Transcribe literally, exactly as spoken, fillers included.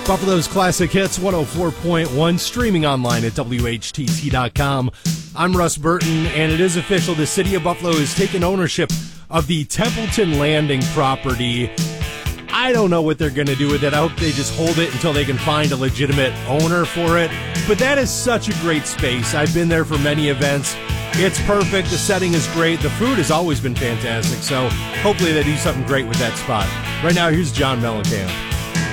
Buffalo's Classic Hits one oh four point one, streaming online at W H T T dot com. I'm Russ Burton, and it is official. The city of Buffalo has taken ownership of the Templeton Landing property. I don't know what they're going to do with it. I hope they just hold it until they can find a legitimate owner for it. But that is such a great space. I've been there for many events. It's perfect. The setting is great. The food has always been fantastic. So hopefully they do something great with that spot. Right now, here's John Mellencamp.